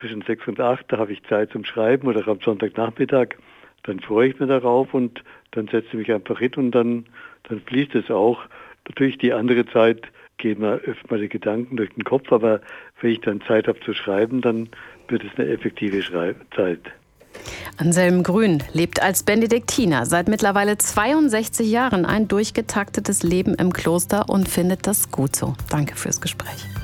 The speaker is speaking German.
zwischen 6 und 8, da habe ich Zeit zum Schreiben oder am Sonntagnachmittag. Dann freue ich mich darauf und dann setze ich mich einfach hin und dann fließt es auch. Natürlich die andere Zeit gehen mir öfter mal die Gedanken durch den Kopf, aber wenn ich dann Zeit habe zu schreiben, dann wird es eine effektive Schreibzeit. Anselm Grün lebt als Benediktiner seit mittlerweile 62 Jahren ein durchgetaktetes Leben im Kloster und findet das gut so. Danke fürs Gespräch.